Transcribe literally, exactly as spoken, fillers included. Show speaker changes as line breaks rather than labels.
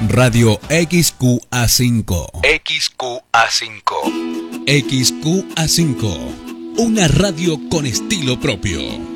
Radio X Q A cinco.
X Q A cinco.
X Q A cinco. Una radio con estilo propio.